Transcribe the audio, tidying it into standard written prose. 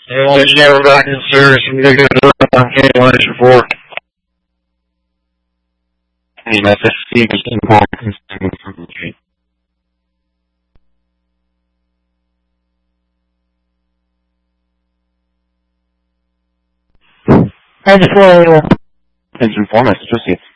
Well, you never got in service from the on K-Lunch before. Hey, that's a secret important thing. I just want to... It's informative, associates.